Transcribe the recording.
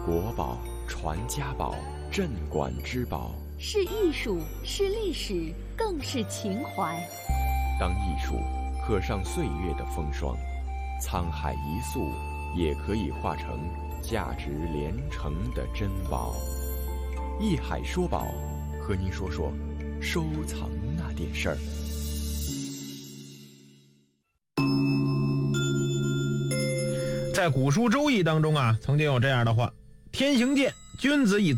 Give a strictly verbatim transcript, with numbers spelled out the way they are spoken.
国宝、传家宝、镇馆之宝， 是艺术，是历史，更是情怀。 当艺术刻上岁月的风霜，沧海一粟也可以化成价值连城的珍宝。艺海说宝，和您说说收藏那点事儿。 在古书《周易》当中啊，曾经有这样的话：天行健，君子以